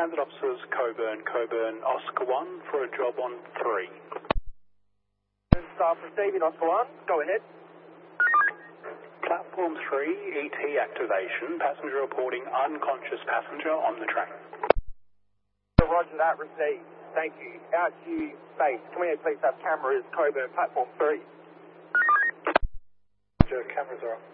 Transit officers, Coburn, Oscar 1 for a job on 3. Staff receiving Oscar 1, go ahead. Platform 3, ET activation, passenger reporting unconscious passenger on the train. Roger that, received. Thank you. Out to you, base. Can we please have cameras, Coburn, platform 3? Cameras are on.